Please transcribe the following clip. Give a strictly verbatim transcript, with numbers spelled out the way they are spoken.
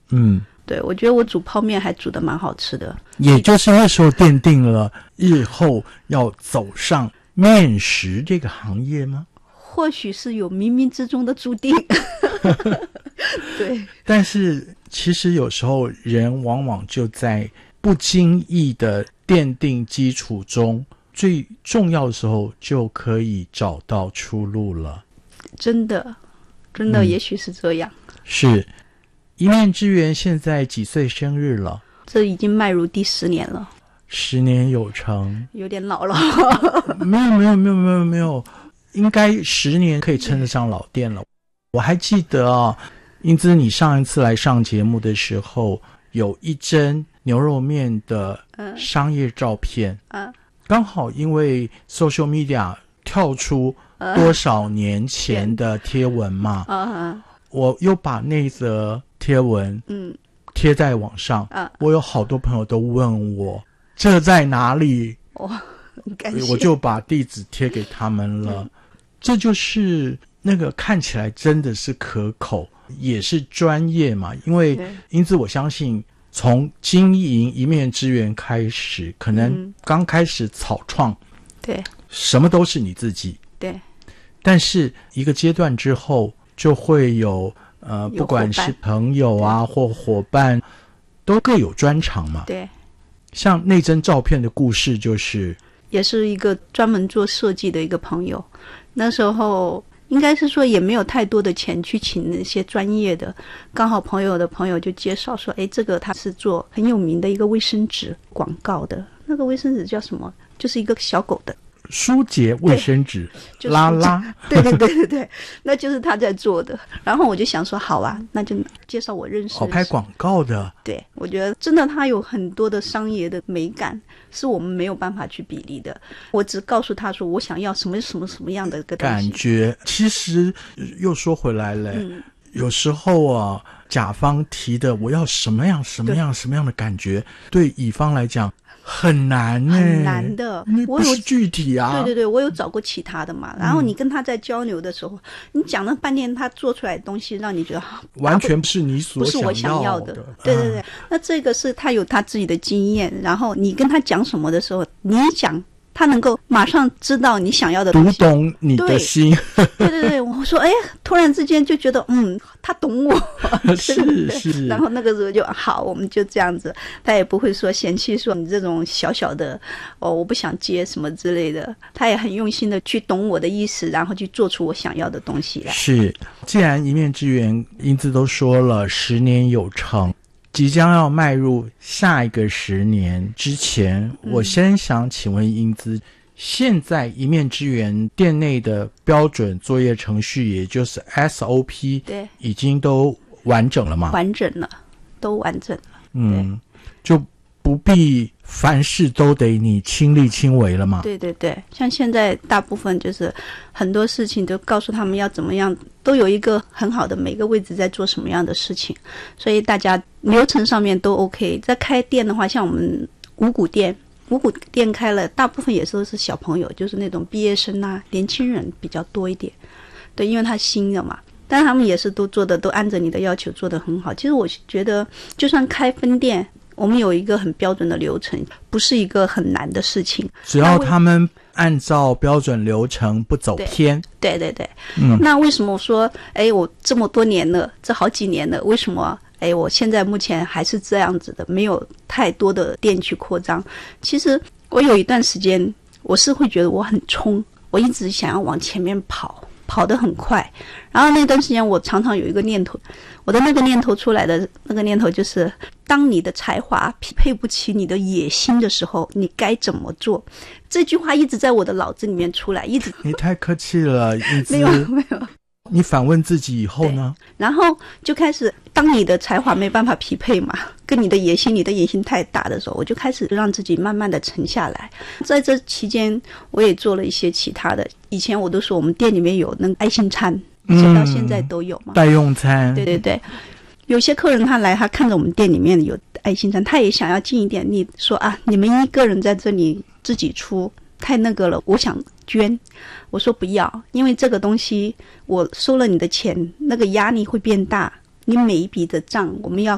嗯， 对，我觉得我煮泡面还煮得蛮好吃的。 也就是那时候奠定了日后要走上面食这个行业吗？ 或许是有冥冥之中的注定。对， 但是其实有时候人往往就在不经意的奠定基础中，最重要的时候就可以找到出路了。 真的真的、 嗯、 也许是这样。 是。一面之缘现在几岁生日了？ 这已经迈入第十年了。 十年有成， 有点老了。 没有没有没有没有没有，应该十年可以称得上老店了。我还记得啊，英姿你上一次来上节目的时候，有一帧牛肉面的商业照片， 嗯， 刚好因为 social media 跳出多少年前的贴文嘛， 嗯， 我又把那则贴文嗯贴在网上，嗯，我有好多朋友都问我这在哪里， 哇，很感谢， 我就把地址贴给他们了。嗯，这就是那个看起来真的是可口，也是专业嘛。因为因此我相信从经营一面之缘开始，可能刚开始草创， 对， 什么都是你自己， 对， 但是一个阶段之后就会有呃，不管是朋友啊或伙伴，都各有专长嘛。 对， 像那张照片的故事，就是也是一个专门做设计的一个朋友，那时候应该是说也没有太多的钱去请那些专业的，刚好朋友的朋友就介绍说，诶，这个他是做很有名的一个卫生纸广告的，那个卫生纸叫什么，就是一个小狗的舒洁卫生纸， 就是拉拉， 对对对对对，那就是他在做的。然后我就想说，好啊，那就介绍我认识。 好拍广告的， 对，我觉得真的他有很多的商业的美感，是我们没有办法去比拟的。我只告诉他说，我想要什么什么什么样的一个东西感觉。其实又说回来了，嗯，有时候啊，甲方提的我要什么样什么样什么样的感觉，对乙方来讲很难耶， 很难的， 不是具体啊。 对对对，我有找过其他的嘛，然后你跟他在交流的时候，嗯，你讲了半天，他做出来的东西让你觉得完全不是你所不是我想要的。对对对，嗯，那这个是他有他自己的经验，然后你跟他讲什么的时候，你讲他能够马上知道你想要的东西， 读懂你的心。 对对对，我说哎，突然之间就觉得嗯，他懂我。 是是。 然后那个时候就好，我们就这样子，他也不会说嫌弃说你这种小小的哦，我不想接什么之类的，他也很用心的去懂我的意思，然后去做出我想要的东西来。 是，既然一面之缘英姿都说了十年有成，即将要迈入下一个十年之前，嗯，我先想请问英姿，现在一面之缘店内的标准作业程序，也就是 S O P， 对， 已经都完整了吗？ 完整了，都完整了。 嗯，就不必凡事都得你亲力亲为了嘛。 对对对，像现在大部分就是很多事情都告诉他们要怎么样，都有一个很好的每个位置在做什么样的事情，所以大家流程上面都 OK。在开店的话，像我们五谷店五谷店开了，大部分也都是小朋友，就是那种毕业生啊，年轻人比较多一点。对，因为他新的嘛，但他们也是都做的都按着你的要求做得很好。其实我觉得就算开分店，我们有一个很标准的流程，不是一个很难的事情， 只要他们按照标准流程不走偏。 对对 对, 对，嗯，那为什么我说哎，我这么多年了，这好几年了，为什么哎，我现在目前还是这样子的，没有太多的店去扩张？其实我有一段时间我是会觉得我很冲，我一直想要往前面跑，跑得很快。然后那段时间我常常有一个念头，我的那个念头出来的那个念头就是，当你的才华匹配不起你的野心的时候，你该怎么做？这句话一直在我的脑子里面出来，一直。 你太客气了，一直没有没有。 你反问自己以后呢？ 然后就开始，当你的才华没办法匹配嘛，跟你的野心，你的野心太大的时候，我就开始让自己慢慢的沉下来。在这期间，我也做了一些其他的。以前我都说我们店里面有那个爱心餐，直到现在都有嘛， 代用餐。 对对对，有些客人他来，他看着我们店里面有爱心餐，他也想要近一点。你说啊，你们一个人在这里自己出，太那个了，我想捐。我说不要，因为这个东西我收了你的钱，那个压力会变大，你每一笔的账我们要